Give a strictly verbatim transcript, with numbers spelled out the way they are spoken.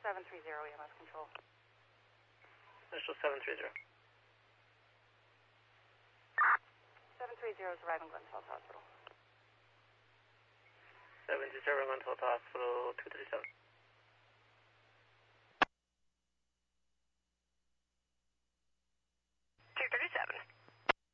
seven three zero E M S control. Initial seven three zero. seven three zero is arriving Glens Falls Hospital. seven three zero, Glens Falls Hospital, two three seven.